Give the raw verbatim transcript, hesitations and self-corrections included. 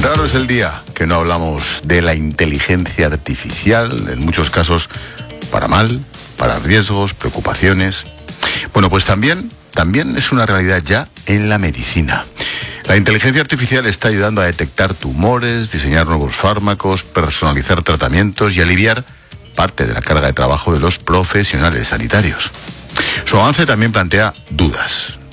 Raro es el día que no hablamos de la inteligencia artificial, en muchos casos para mal, para riesgos, preocupaciones. Bueno, pues también, también es una realidad ya en la medicina. La inteligencia artificial está ayudando a detectar tumores, diseñar nuevos fármacos, personalizar tratamientos y aliviar parte de la carga de trabajo de los profesionales sanitarios. Su avance también plantea dudas.